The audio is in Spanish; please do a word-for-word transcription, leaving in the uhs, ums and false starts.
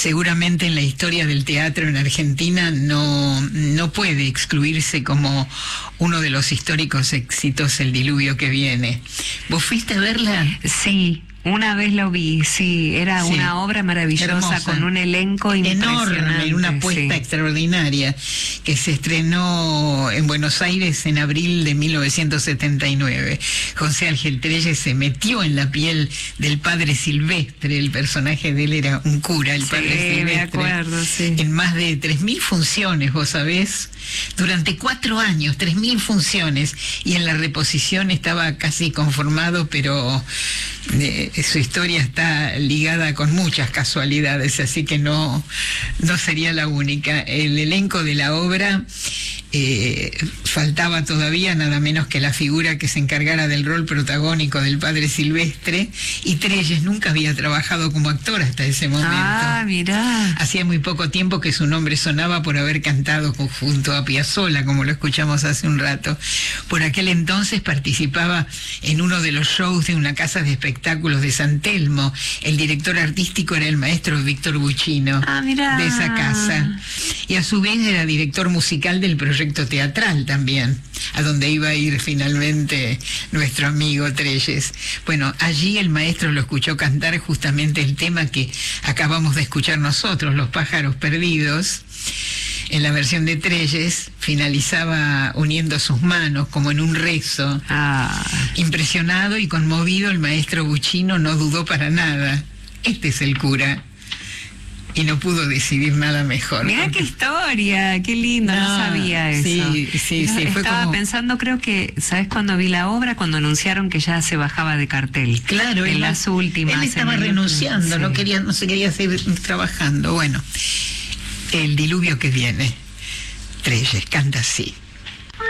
seguramente en la historia del teatro en Argentina no, no puede excluirse como uno de los históricos éxitos El diluvio que viene. ¿Vos fuiste a verla? Sí. Una vez lo vi, sí, era sí, una obra maravillosa, hermosa, con un elenco impresionante. Enorme, una puesta sí. extraordinaria, que se estrenó en Buenos Aires en abril de mil novecientos setenta y nueve. José Ángel Trelles se metió en la piel del padre Silvestre, el personaje de él era un cura, el sí, padre Silvestre. Me acuerdo, sí. En más de tres mil funciones, vos sabés, durante cuatro años, tres mil funciones, y en la reposición estaba casi conformado, pero eh, su historia está ligada con muchas casualidades, así que no, no sería la única. El elenco de la obra, eh, faltaba todavía nada menos que la figura que se encargara del rol protagónico del padre Silvestre, y Trelles nunca había trabajado como actor hasta ese momento. Ah, mirá. Hacía muy poco tiempo que su nombre sonaba por haber cantado junto a Piazzolla, como lo escuchamos hace un rato. Por aquel entonces participaba en uno de los shows de una casa de espectáculos de San Telmo. El director artístico era el maestro Víctor Buccino, ah, mirá. de esa casa. Y a su vez era director musical del proyecto teatral también, a donde iba a ir finalmente nuestro amigo Trelles. Bueno, allí el maestro lo escuchó cantar justamente el tema que acabamos de escuchar nosotros, Los pájaros perdidos. En la versión de Trelles finalizaba uniendo sus manos como en un rezo. Ah. Impresionado y conmovido, el maestro Buccino no dudó para nada. Este es el cura. Y no pudo decidir nada mejor. Mirá qué historia, qué lindo, no, no sabía eso. Sí, sí, sí. Fue Estaba como... pensando, creo que, ¿sabes cuándo vi la obra? Cuando anunciaron que ya se bajaba de cartel. Claro, en él, las últimas. Él estaba renunciando, último, sí. no quería, no se quería seguir trabajando. Bueno, El diluvio que viene. Trelles canta así.